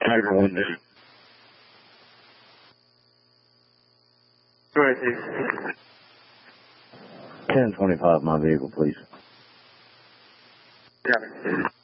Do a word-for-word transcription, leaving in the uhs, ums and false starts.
Tiger one day. Right. ten twenty-five, my vehicle, please. Yeah.